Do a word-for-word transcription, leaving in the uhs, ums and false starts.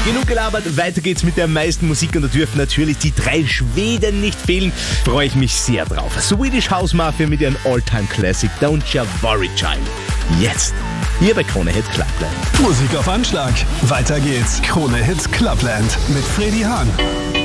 Genug gelabert, weiter geht's mit der meisten Musik und da dürfen natürlich die drei Schweden nicht fehlen. Freue ich mich sehr drauf. Swedish House Mafia mit ihrem All-Time Classic Don't Ya Worry Child. Jetzt, hier bei Krone Hit Clubland. Musik auf Anschlag. Weiter geht's. Krone Hit Clubland mit Freddy Hahn.